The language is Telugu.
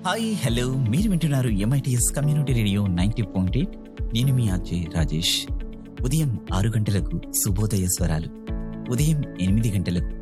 హాయ్ హలో, మీరు వింటున్నారు ఎంఐటిఎస్ కమ్యూనిటీ రేడియో 90.8. నేను మీ ఆర్జే రాజేష్. ఉదయం 6 గంటలకు శుభోదయ స్వరాలు, ఉదయం 8 గంటలకు